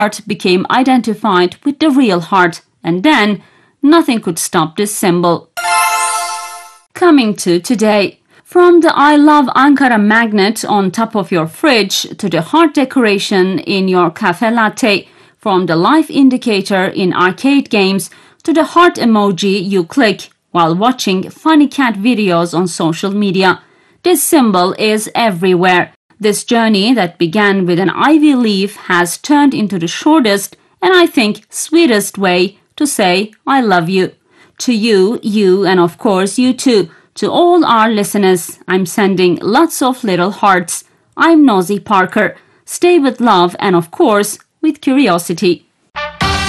heart became identified with the real heart, and then nothing could stop this symbol. Coming to today. From the I Love Ankara magnet on top of your fridge to the heart decoration in your cafe latte, from the life indicator in arcade games to the heart emoji you click while watching funny cat videos on social media, this symbol is everywhere. This journey that began with an ivy leaf has turned into the shortest and I think sweetest way to say I love you. To you, and of course you too. To all our listeners, I'm sending lots of little hearts. I'm Nosy Parker. Stay with love and of course with curiosity.